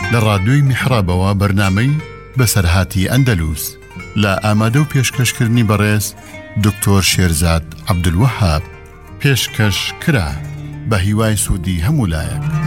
لە ڕادیۆی میحرابەوە بەرنامەی بەسەرهاتی ئەندەلوس لە ئامادە و پێشکەشکردنی بەڕێز دکتۆر شێرزاد عەبدولوەهاب پێشکەش کرا بە هیوای سوودی هەموو لایەک.